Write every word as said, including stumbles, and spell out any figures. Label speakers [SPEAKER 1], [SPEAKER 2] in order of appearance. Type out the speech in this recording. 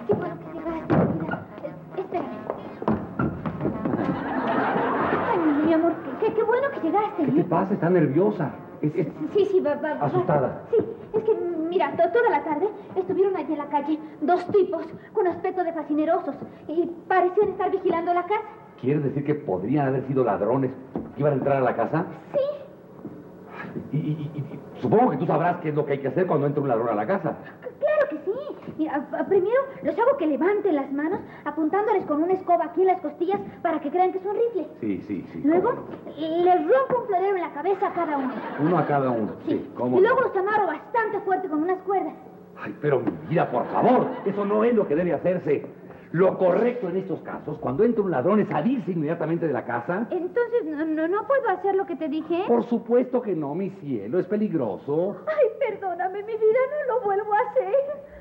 [SPEAKER 1] Qué bueno que llegaste, mira. Eh, Espérame. Ay, mi amor, qué, qué bueno que llegaste.
[SPEAKER 2] ¿Qué te pasa? Está nerviosa. Es, es...
[SPEAKER 1] Sí, sí, va, va.
[SPEAKER 2] ¿Asustada?
[SPEAKER 1] Sí, es que, mira, to- toda la tarde estuvieron allí en la calle dos tipos con aspecto de fascinerosos y parecían estar vigilando la casa.
[SPEAKER 2] ¿Quieres decir que podrían haber sido ladrones que iban a entrar a la casa?
[SPEAKER 1] Sí.
[SPEAKER 2] Y, y, y, y supongo que tú sabrás qué es lo que hay que hacer cuando entra un ladrón a la casa.
[SPEAKER 1] Claro que sí. Mira, a- primero los hago que levanten las manos apuntándoles con una escoba aquí en las costillas para que crean que es un rifle.
[SPEAKER 2] Sí, sí, sí.
[SPEAKER 1] Luego
[SPEAKER 2] cómo no.
[SPEAKER 1] les rompo un florero en la cabeza a cada uno.
[SPEAKER 2] Uno a cada uno. Sí,
[SPEAKER 1] Sí.
[SPEAKER 2] cómo
[SPEAKER 1] Y luego
[SPEAKER 2] no.
[SPEAKER 1] los amarro bastante fuerte con unas cuerdas.
[SPEAKER 2] Ay, pero mi vida, por favor, eso no es lo que debe hacerse. Lo correcto en estos casos, cuando entra un ladrón, es salirse inmediatamente de la casa.
[SPEAKER 1] Entonces, no, no, no puedo hacer lo que te dije.
[SPEAKER 2] Por supuesto que no, mi cielo, es peligroso.
[SPEAKER 1] Ay, perdóname, mi vida, no lo vuelvo a hacer.